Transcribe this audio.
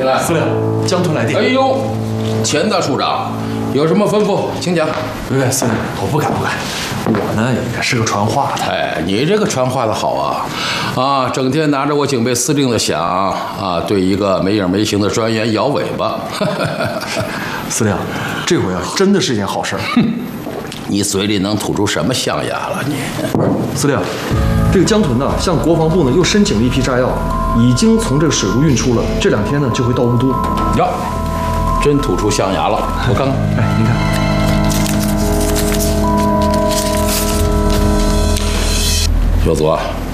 安。 司令，江豚来电。 哎呦，钱大处长，有什么吩咐，请讲。 喂，司令，我不敢。我呢也是个传话的。 哎，你这个传话的好啊，整天拿着我警备司令的饷啊，对一个没影没形的专员摇尾巴。 司令，这回啊，真的是一件好事儿。 你嘴里能吐出什么象牙了你？ 司令，这个江豚呢，向国防部呢又申请了一批炸药，已经从这个水路运出了，这2天呢就会到雾都。 呀，真吐出象牙了，我看看。 哎，您看。 小组啊，